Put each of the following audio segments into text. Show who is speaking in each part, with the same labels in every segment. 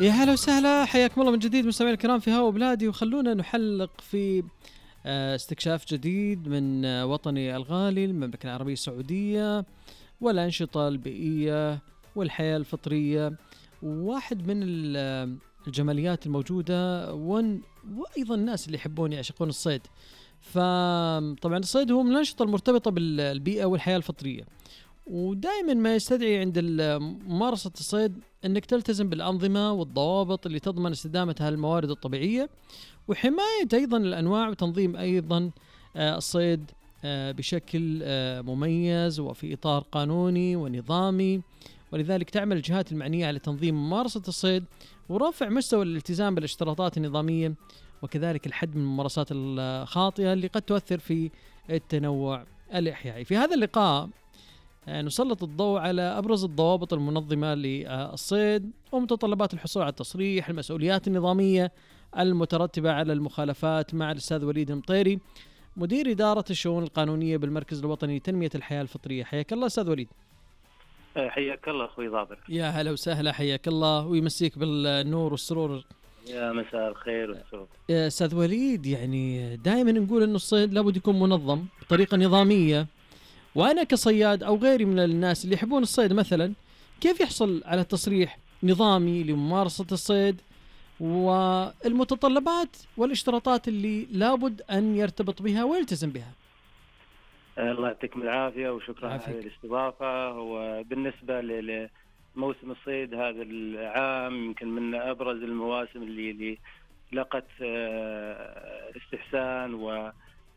Speaker 1: يا هلا وسهلا، حياكم الله من جديد مستمعينا الكرام في هوا بلادي، وخلونا نحلق في استكشاف جديد من وطني الغالي المملكة العربية السعودية والأنشطة البيئية والحياة الفطرية. واحد من الجماليات الموجودة وأيضا الناس اللي يحبون يعشقون الصيد. فطبعا الصيد هو من الأنشطة المرتبطة بالبيئة والحياة الفطرية، ودائما ما يستدعي عند ممارسة الصيد أنك تلتزم بالأنظمة والضوابط اللي تضمن استدامة هالموارد الطبيعية وحماية أيضا الأنواع وتنظيم أيضا الصيد بشكل مميز وفي إطار قانوني ونظامي. ولذلك تعمل الجهات المعنية على تنظيم ممارسة الصيد ورفع مستوى الالتزام بالاشتراطات النظامية، وكذلك الحد من الممارسات الخاطئة اللي قد تؤثر في التنوع الإحيائي. في هذا اللقاء نسلط الضوء على أبرز الضوابط المنظمة للصيد ومتطلبات الحصول على التصريح، المسؤوليات النظامية المترتبة على المخالفات، مع الأستاذ وليد المطيري مدير إدارة الشؤون القانونية بالمركز الوطني لتنمية الحياة الفطرية. حياك الله أستاذ وليد.
Speaker 2: حياك الله أخوي ضابر.
Speaker 1: يا هلا وسهلا، حياك الله ويمسيك بالنور والسرور.
Speaker 2: يا مساء الخير والسرور.
Speaker 1: يا أستاذ وليد، يعني دائما نقول أنه الصيد لابد يكون منظم بطريقة نظامية، وأنا كصياد أو غيري من الناس اللي يحبون الصيد مثلا، كيف يحصل على تصريح نظامي لممارسة الصيد والمتطلبات والاشتراطات اللي لابد أن يرتبط بها ويلتزم بها؟
Speaker 2: الله يعطيكم العافية وشكرا على هذه الاستضافة. وبالنسبة لموسم الصيد هذا العام يمكن من أبرز المواسم اللي لقت استحسان و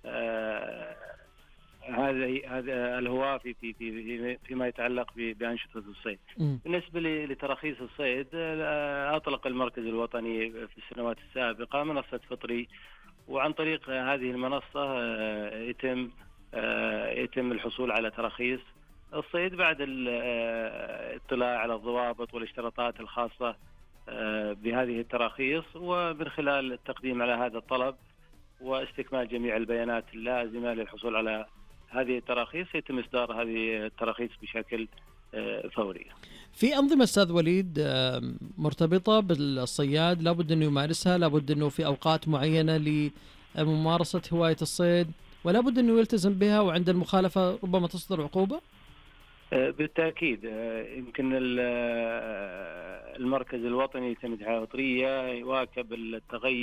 Speaker 2: هذا الهواء فيما يتعلق بأنشطة الصيد. بالنسبة لتراخيص الصيد، أطلق المركز الوطني في السنوات السابقة منصة فطري، وعن طريق هذه المنصة يتم الحصول على تراخيص الصيد بعد الاطلاع على الضوابط والاشتراطات الخاصة بهذه التراخيص، ومن خلال التقديم على هذا الطلب واستكمال جميع البيانات اللازمة للحصول على هذه التراخيص يتم إصدار هذه التراخيص بشكل فوري.
Speaker 1: في أنظمة أستاذ وليد مرتبطة بالصياد لابد أنه يمارسها، لابد أنه في أوقات معينة لممارسة هواية الصيد، ولا بد أنه يلتزم بها، وعند المخالفة ربما تصدر عقوبة؟
Speaker 2: بالتأكيد. يمكن المركز الوطني للتنمية الفطرية يواكب التغير